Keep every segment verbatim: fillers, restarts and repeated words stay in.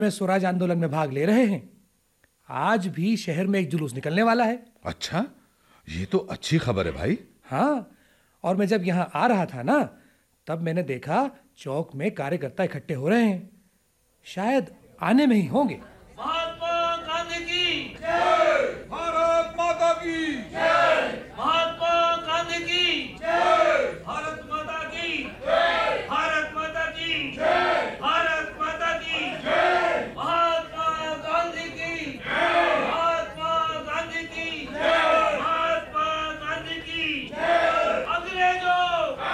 में स्वराज आंदोलन में भाग ले रहे हैं। आज भी शहर में एक जुलूस निकलने वाला है। अच्छा, ये तो अच्छी खबर है भाई। हाँ, और मैं जब यहाँ आ रहा था ना, तब मैंने देखा चौक में कार्यकर्ता इकट्ठे हो रहे हैं। शायद आने में ही होंगे। महात्मा गांधी की जय, भारत माता की जय, महात्मा गांधी की जय, भारत माता की जय, भारत माता की जय, भारत माता की जय, महात्मा गांधी की महात्मा गांधी की महात्मा गांधी की अंग्रेजों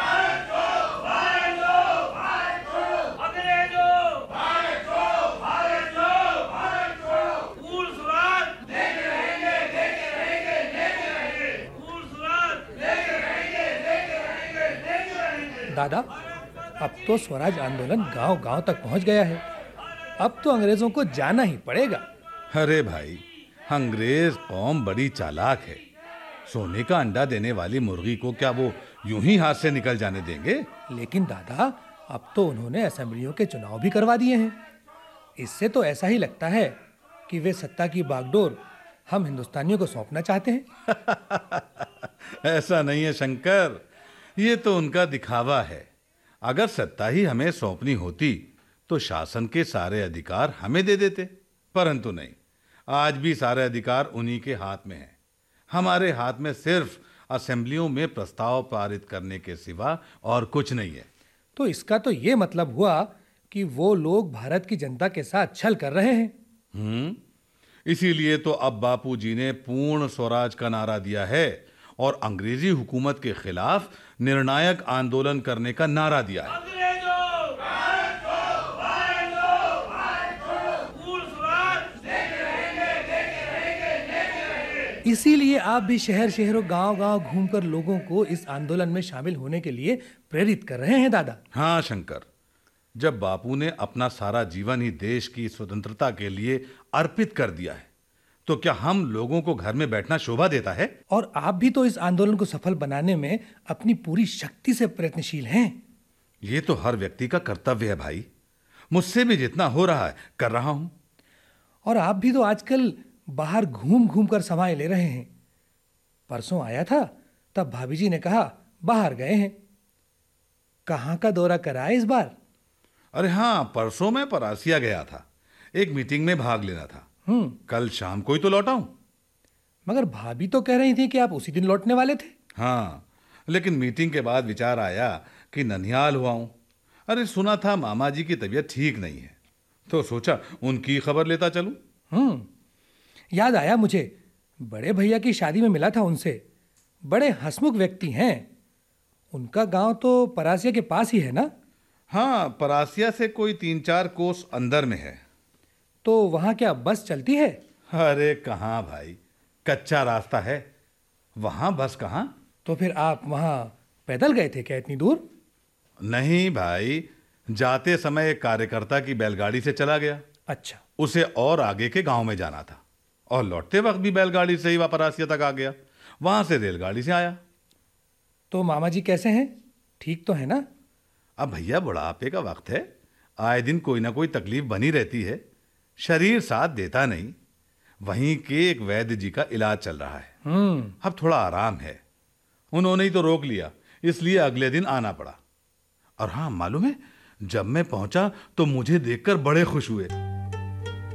दादा, अब तो स्वराज आंदोलन गांव-गांव तक पहुंच गया है। अब तो अंग्रेजों को जाना ही पड़ेगा। अरे भाई, अंग्रेज कौम बड़ी चालाक है। सोने का अंडा देने वाली मुर्गी को क्या वो यूं ही हाथ से निकल जाने देंगे? लेकिन दादा, अब तो उन्होंने असेंबलियों के चुनाव भी करवा दिए हैं। इससे तो ऐसा ही लगता है कि वे सत्ता की बागडोर हम हिंदुस्तानियों को सौंपना चाहते हैं। ऐसा नहीं है शंकर, ये तो उनका दिखावा है। अगर सत्ता ही हमें सौंपनी होती तो शासन के सारे अधिकार हमें दे देते, परंतु नहीं। आज भी सारे अधिकार उन्हीं के हाथ में हैं। हमारे हाथ में सिर्फ असेंबलियों में प्रस्ताव पारित करने के सिवा और कुछ नहीं है। तो इसका तो ये मतलब हुआ कि वो लोग भारत की जनता के साथ छल कर रहे हैं। हम्म इसीलिए तो अब बापूजी ने पूर्ण स्वराज का नारा दिया है और अंग्रेजी हुकूमत के खिलाफ निर्णायक आंदोलन करने का नारा दिया है। अंग्रेजों भारत को भारत को भारत को पूर्ण स्वराज लेके रहेंगे लेके रहेंगे लेके रहेंगे। इसीलिए आप भी शहर शहरों गांव-गांव घूमकर लोगों को इस आंदोलन में शामिल होने के लिए प्रेरित कर रहे हैं दादा। हाँ शंकर, जब बापू ने अपना सारा जीवन ही देश की स्वतंत्रता के लिए अर्पित कर दिया है, तो क्या हम लोगों को घर में बैठना शोभा देता है? और आप भी तो इस आंदोलन को सफल बनाने में अपनी पूरी शक्ति से प्रयत्नशील हैं। ये तो हर व्यक्ति का कर्तव्य है भाई। मुझसे भी जितना हो रहा है कर रहा हूं। और आप भी तो आजकल बाहर घूम घूम कर समाए ले रहे हैं। परसों आया था, तब भाभी जी ने कहा बाहर गए हैं। कहाँ का दौरा करा है इस बार? अरे हाँ, परसों मैं परासिया गया था, एक मीटिंग में भाग लेना था। हम्म कल शाम को ही तो लौटा हूं। मगर भाभी तो कह रही थी कि आप उसी दिन लौटने वाले थे। हाँ, लेकिन मीटिंग के बाद विचार आया कि ननिहाल हुआ हूं। अरे सुना था मामा जी की तबीयत ठीक नहीं है, तो सोचा उनकी खबर लेता चलूं। हम्म याद आया मुझे, बड़े भैया की शादी में मिला था उनसे। बड़े हंसमुख व्यक्ति हैं। उनका गांव तो परासिया के पास ही है ना? हाँ, परासिया से कोई तीन चार कोस अंदर में है। तो वहां क्या बस चलती है? अरे कहाँ भाई, कच्चा रास्ता है, वहां बस कहाँ। तो फिर आप वहां पैदल गए थे क्या इतनी दूर? नहीं भाई, जाते समय एक कार्यकर्ता की बैलगाड़ी से चला गया। अच्छा। उसे और आगे के गांव में जाना था, और लौटते वक्त भी बैलगाड़ी से ही वह परासिया तक आ गया। वहां से रेलगाड़ी से आया। तो मामा जी कैसे हैं? ठीक तो है ना? अब भैया बुढ़ापे का वक्त है, आए दिन कोई ना कोई तकलीफ बनी रहती है, शरीर साथ देता नहीं। वहीं के एक वैद्य जी का इलाज चल रहा है। हम्म अब थोड़ा आराम है। उन्होंने ही तो रोक लिया, इसलिए अगले दिन आना पड़ा। और हाँ, मालूम है, जब मैं पहुंचा तो मुझे देखकर बड़े खुश हुए।